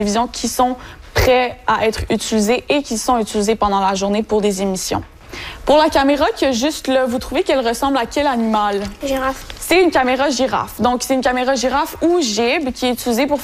télévision qui sont prêts à être utilisés et qui sont utilisés pendant la journée pour des émissions. Pour la caméra qui est juste là, vous trouvez qu'elle ressemble à quel animal? Girafe. C'est une caméra girafe. Donc, c'est une caméra girafe ou gib qui est utilisée pour